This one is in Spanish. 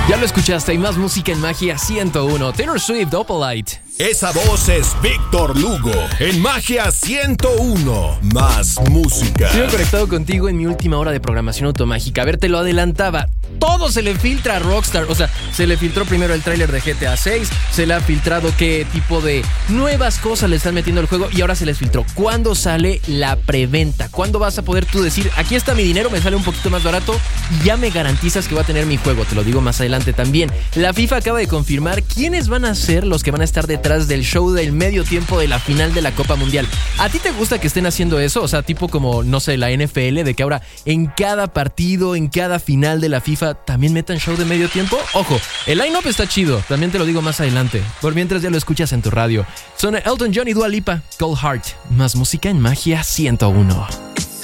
Ya lo escuchaste, hay más música en Magia 101. Taylor Swift, Opalite. Esa voz es Víctor Lugo en Magia 101. Más música. Sigo conectado contigo en mi última hora de programación automágica. A ver, te lo adelantaba. Todo se le filtra a Rockstar. O sea, se le filtró primero el tráiler de GTA 6. Se le ha filtrado qué tipo de nuevas cosas le están metiendo al juego. Y ahora se les filtró cuándo sale la preventa. ¿Cuándo vas a poder tú decir, aquí está mi dinero, me sale un poquito más barato y ya me garantizas que va a tener mi juego? Te lo digo más adelante también. La FIFA acaba de confirmar quiénes van a ser los que van a estar detrás del show del medio tiempo de la final de la Copa Mundial. ¿A ti te gusta que estén haciendo eso? O sea, tipo como, no sé, la NFL, de que ahora en cada partido, en cada final de la FIFA también metan show de medio tiempo. Ojo, el line-up está chido, también te lo digo más adelante. Por mientras ya lo escuchas en tu radio. Son Elton John y Dua Lipa, Cold Heart. Más música en Magia 101.